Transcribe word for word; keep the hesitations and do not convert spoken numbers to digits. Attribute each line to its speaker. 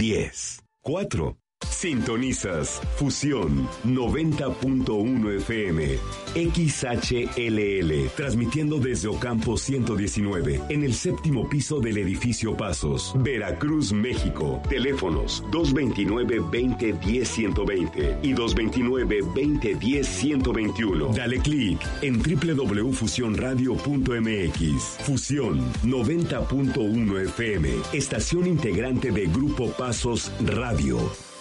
Speaker 1: diez, cuatro. Sintonizas Fusión noventa punto uno F M, X H L L, transmitiendo desde Ocampo ciento diecinueve, en el séptimo piso del edificio Pasos, Veracruz, México. Teléfonos dos veintinueve, veinte, diez, ciento veinte y dos veintinueve, veinte, diez, ciento veintiuno. Dale clic en doble u doble u doble u punto fusión radio punto m x. Fusión noventa punto uno F M, estación integrante de Grupo Pasos Radio.